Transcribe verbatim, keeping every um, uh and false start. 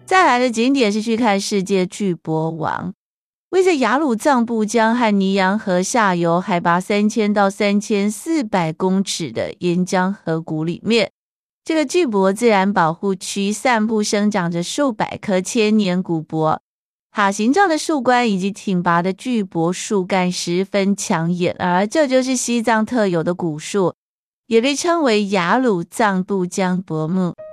再来的景点是去看世界巨柏王。位在雅鲁藏布江和尼洋河下游海拔三千到三千四百公尺的沿江河谷里面，这个巨柏自然保护区散布生长着数百棵千年古柏，塔形状的树冠以及挺拔的巨柏树干十分抢眼，而这就是西藏特有的古树，也被称为雅鲁藏布江柏木。